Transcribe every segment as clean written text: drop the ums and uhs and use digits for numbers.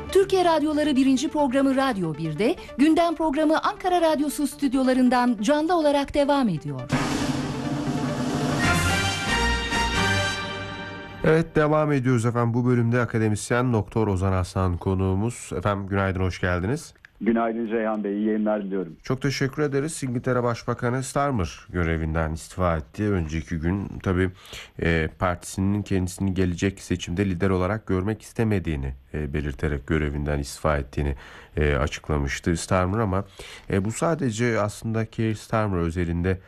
Türkiye Radyoları 1. programı Radyo 1'de, gündem programı Ankara Radyosu stüdyolarından canlı olarak devam ediyor. Evet, devam ediyoruz efendim. Bu bölümde akademisyen Doktor Ozan Aslan konuğumuz. Efendim günaydın, hoş geldiniz. Günaydın Ceyhan Bey, iyi yayınlar diliyorum. Çok teşekkür ederiz. İngiltere Başbakanı Starmer görevinden istifa etti. Önceki gün tabii partisinin kendisini gelecek seçimde lider olarak görmek istemediğini belirterek görevinden istifa ettiğini açıklamıştı Starmer, ama bu sadece aslında Keir Starmer özelinde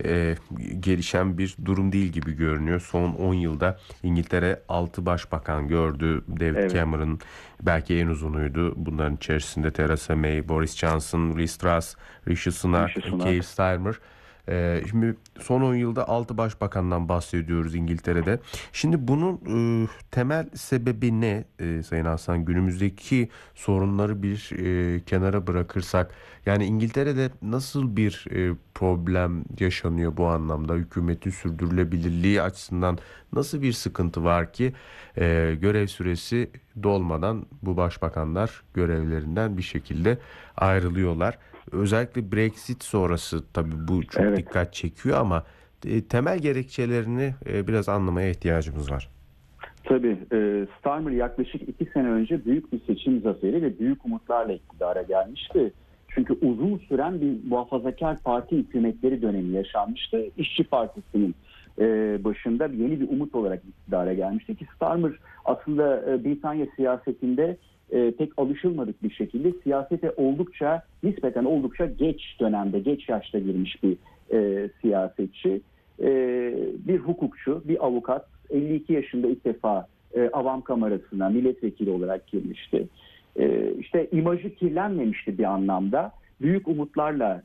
gelişen bir durum değil gibi görünüyor. Son 10 yılda İngiltere 6 başbakan gördü. David Cameron belki en uzunuydu. Bunların içerisinde Theresa May, Boris Johnson, Liz Truss, Rishi Sunak, Keir Starmer. Şimdi son 10 yılda 6 başbakandan bahsediyoruz İngiltere'de. Şimdi bunun temel sebebi ne Sayın Aslan? Günümüzdeki sorunları bir kenara bırakırsak, yani İngiltere'de nasıl bir problem yaşanıyor bu anlamda? Hükümetin sürdürülebilirliği açısından nasıl bir sıkıntı var ki görev süresi dolmadan bu başbakanlar görevlerinden bir şekilde ayrılıyorlar? Özellikle Brexit sonrası tabii bu çok dikkat çekiyor, ama temel gerekçelerini biraz anlamaya ihtiyacımız var. Tabii Starmer yaklaşık 2 sene önce büyük bir seçim zaferi ve büyük umutlarla iktidara gelmişti. Çünkü uzun süren bir muhafazakar parti hükümetleri dönemi yaşanmıştı. İşçi Partisi'nin başında yeni bir umut olarak iktidara gelmişti ki Starmer aslında Britanya siyasetinde pek alışılmadık bir şekilde siyasete nispeten oldukça geç dönemde, geç yaşta girmiş bir siyasetçi. Bir hukukçu, bir avukat, 52 yaşında ilk defa Avam Kamerası'na milletvekili olarak girmişti. İşte imajı kirlenmemişti bir anlamda. Büyük umutlarla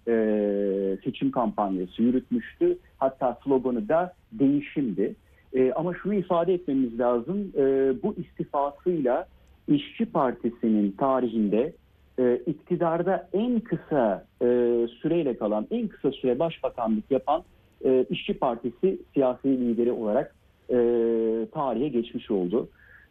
seçim kampanyası yürütmüştü. Hatta sloganı da değişimdi. Ama şunu ifade etmemiz lazım. Bu istifasıyla İşçi Partisi'nin tarihinde iktidarda en kısa süreyle kalan, en kısa süre başbakanlık yapan İşçi Partisi siyasi lideri olarak tarihe geçmiş oldu.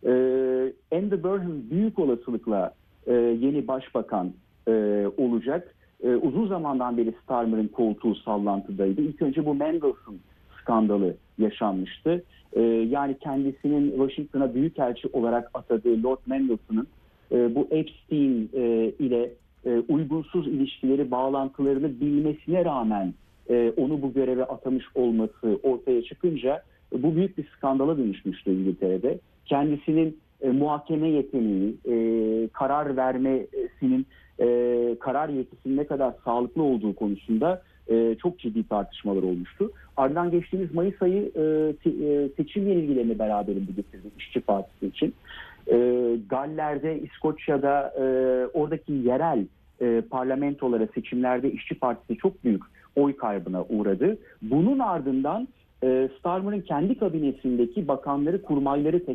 Andy Burnham büyük olasılıkla yeni başbakan olacak. Uzun zamandan beri Starmer'ın koltuğu sallantıdaydı. İlk önce bu Mendelssohn skandalı yaşanmıştı. Yani kendisinin Washington'a büyükelçi olarak atadığı Lord Mendelssohn'un bu Epstein ile uygunsuz ilişkileri, bağlantılarını bilmesine rağmen onu bu göreve atamış olması ortaya çıkınca bu büyük bir skandala dönüşmüştü İngiltere'de. Kendisinin muhakeme yeteneği, karar vermesinin, karar yetisinin ne kadar sağlıklı olduğu konusunda çok ciddi tartışmalar olmuştu. Ardından geçtiğimiz Mayıs ayı seçim yenilgilerini beraberinde getirdi İşçi Partisi için. Galler'de, İskoçya'da oradaki yerel parlamentolara, seçimlerde İşçi Partisi çok büyük oy kaybına uğradı. Bunun ardından Starmer'ın kendi kabinesindeki bakanları, kurmayları